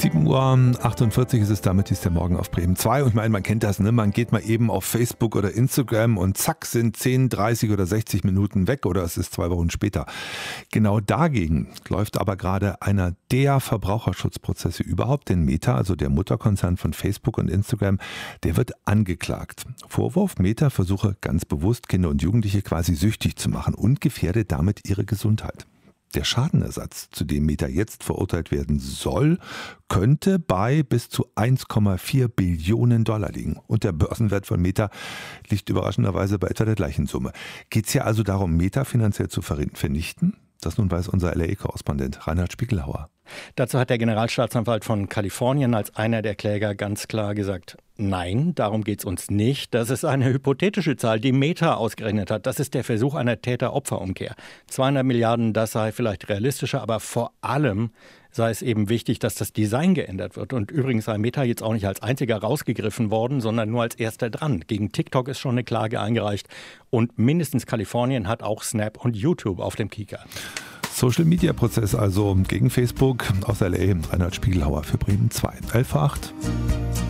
7:48 Uhr ist es damit, ist der Morgen auf Bremen 2. Und man kennt das, ne? Man geht mal eben auf Facebook oder Instagram und zack sind 10, 30 oder 60 Minuten weg oder es ist 2 Wochen später. Genau dagegen läuft aber gerade einer der Verbraucherschutzprozesse überhaupt, denn Meta, also der Mutterkonzern von Facebook und Instagram, der wird angeklagt. Vorwurf: Meta versuche ganz bewusst Kinder und Jugendliche quasi süchtig zu machen und gefährde damit ihre Gesundheit. Der Schadenersatz, zu dem Meta jetzt verurteilt werden soll, könnte bei bis zu 1,4 Billionen Dollar liegen. Und der Börsenwert von Meta liegt überraschenderweise bei etwa der gleichen Summe. Geht es hier also darum, Meta finanziell zu vernichten? Das nun weiß unser LA-Korrespondent Reinhard Spiegelhauer. Dazu hat der Generalstaatsanwalt von Kalifornien als einer der Kläger ganz klar gesagt: Nein, darum geht es uns nicht. Das ist eine hypothetische Zahl, die Meta ausgerechnet hat. Das ist der Versuch einer Täter-Opfer-Umkehr. 200 Milliarden, das sei vielleicht realistischer, aber vor allem sei es eben wichtig, dass das Design geändert wird. Und übrigens sei Meta jetzt auch nicht als einziger rausgegriffen worden, sondern nur als erster dran. Gegen TikTok ist schon eine Klage eingereicht und mindestens Kalifornien hat auch Snap und YouTube auf dem Kieker. Social-Media-Prozess also gegen Facebook aus LA. Reinhard Spiegelhauer für Bremen 2. 11:08 Uhr.